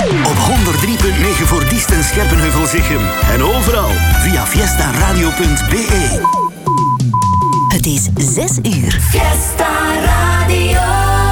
Op 103.9 voor Diest en Scherpenheuvel-Zichem. En overal via fiestaradio.be. Het is 6 uur. Fiesta Radio.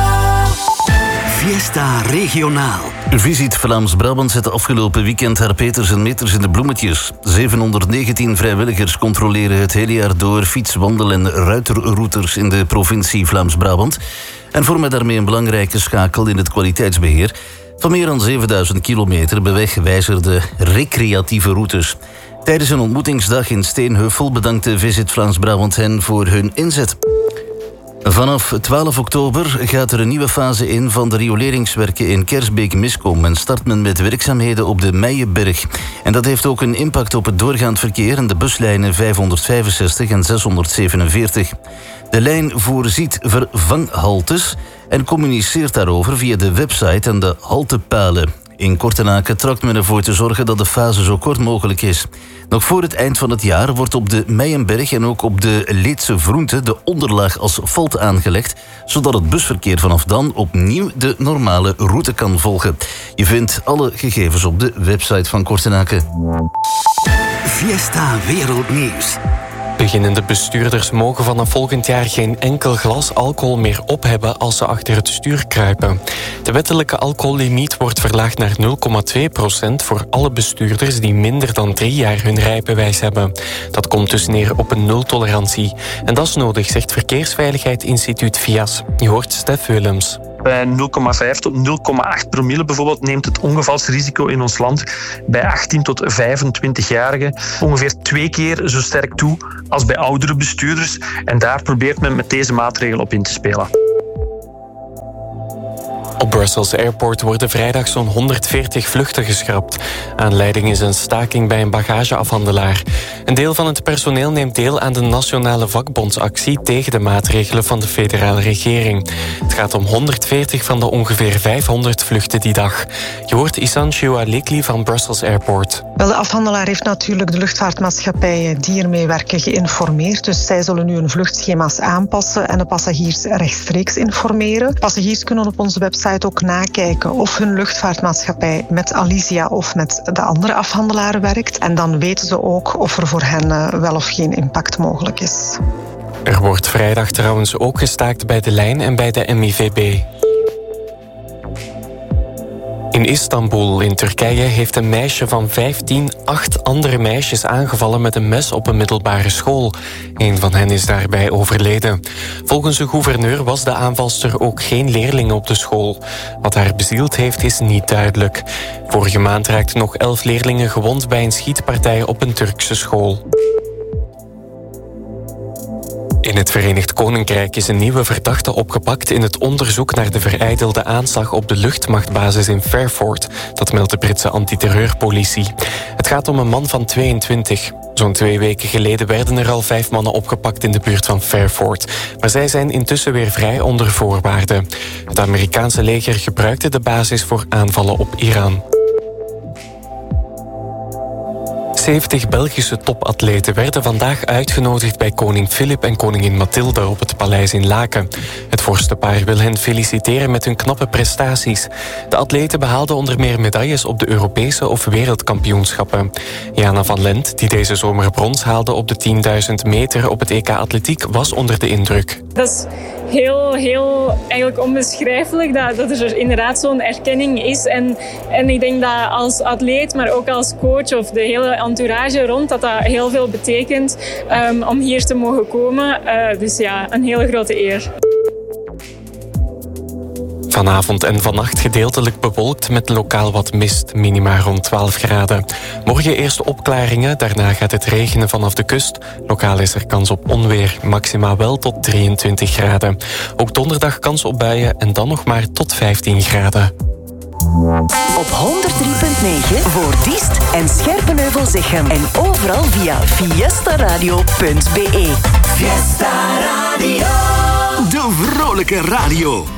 Fiesta Regionaal. Visit Vlaams-Brabant zette afgelopen weekend haar peters en meters in de bloemetjes. 719 vrijwilligers controleren het hele jaar door fiets-, wandel- en ruiterroutes in de provincie Vlaams-Brabant en vormen daarmee een belangrijke schakel in het kwaliteitsbeheer van meer dan 7000 kilometer bewegwijzerde recreatieve routes. Tijdens een ontmoetingsdag in Steenheuvel bedankte Visit Vlaams-Brabant hen voor hun inzet. Vanaf 12 oktober gaat er een nieuwe fase in van de rioleringswerken in Kersbeek-Miskom en start men met werkzaamheden op de Meijenberg. En dat heeft ook een impact op het doorgaand verkeer en de buslijnen 565 en 647. De lijn voorziet vervanghaltes en communiceert daarover via de website en de haltepalen. In Kortenaken trakt men ervoor te zorgen dat de fase zo kort mogelijk is. Nog voor het eind van het jaar wordt op de Meijenberg en ook op de Leedse Vroente de onderlaag asfalt aangelegd, zodat het busverkeer vanaf dan opnieuw de normale route kan volgen. Je vindt alle gegevens op de website van Kortenaken. Fiesta Wereldnieuws. Beginnende bestuurders mogen vanaf volgend jaar geen enkel glas alcohol meer op hebben als ze achter het stuur kruipen. De wettelijke alcohollimiet wordt verlaagd naar 0,2% voor alle bestuurders die minder dan 3 jaar hun rijbewijs hebben. Dat komt dus neer op een nultolerantie. En dat is nodig, zegt Verkeersveiligheidsinstituut VIAS. Je hoort Stef Willems. Bij 0,5 tot 0,8 promille bijvoorbeeld neemt het ongevalsrisico in ons land bij 18 tot 25-jarigen ongeveer 2 keer zo sterk toe als bij oudere bestuurders. En daar probeert men met deze maatregel op in te spelen. Op Brussels Airport worden vrijdag zo'n 140 vluchten geschrapt. Aanleiding is een staking bij een bagageafhandelaar. Een deel van het personeel neemt deel aan de nationale vakbondsactie tegen de maatregelen van de federale regering. Het gaat om 140 van de ongeveer 500 vluchten die dag. Je hoort Isan Choualekli van Brussels Airport. Wel, de afhandelaar heeft natuurlijk de luchtvaartmaatschappijen die ermee werken geïnformeerd. Dus zij zullen nu hun vluchtschema's aanpassen en de passagiers rechtstreeks informeren. Passagiers kunnen op onze website ook nakijken of hun luchtvaartmaatschappij met Alisia of met de andere afhandelaar werkt. En dan weten ze ook of er voor hen wel of geen impact mogelijk is. Er wordt vrijdag trouwens ook gestaakt bij de lijn en bij de MIVB. In Istanbul, in Turkije, heeft een meisje van 15 8 andere meisjes aangevallen met een mes op een middelbare school. Een van hen is daarbij overleden. Volgens de gouverneur was de aanvalster ook geen leerling op de school. Wat haar bezield heeft, is niet duidelijk. Vorige maand raakten nog 11 leerlingen gewond bij een schietpartij op een Turkse school. In het Verenigd Koninkrijk is een nieuwe verdachte opgepakt in het onderzoek naar de verijdelde aanslag op de luchtmachtbasis in Fairford. Dat meldt de Britse antiterreurpolitie. Het gaat om een man van 22. Zo'n 2 weken geleden werden er al 5 mannen opgepakt in de buurt van Fairford. Maar zij zijn intussen weer vrij onder voorwaarden. Het Amerikaanse leger gebruikte de basis voor aanvallen op Iran. 70 Belgische topatleten werden vandaag uitgenodigd bij koning Filip en koningin Mathilde op het paleis in Laken. Het vorstenpaar wil hen feliciteren met hun knappe prestaties. De atleten behaalden onder meer medailles op de Europese of wereldkampioenschappen. Jana van Lent, die deze zomer brons haalde op de 10.000 meter op het EK Atletiek, was onder de indruk. Dat is heel eigenlijk onbeschrijfelijk dat er inderdaad zo'n erkenning is. En ik denk dat als atleet, maar ook als coach of de hele entourage rond, dat heel veel betekent om hier te mogen komen. Dus ja, een hele grote eer. Vanavond en vannacht gedeeltelijk bewolkt met lokaal wat mist, minima rond 12 graden. Morgen eerst opklaringen, daarna gaat het regenen vanaf de kust. Lokaal is er kans op onweer, maxima wel tot 23 graden. Ook donderdag kans op buien en dan nog maar tot 15 graden. Op 103.9 voor Diest en Scherpenheuvel-Zichem. En overal via fiestaradio.be. Fiesta Radio. De vrolijke radio.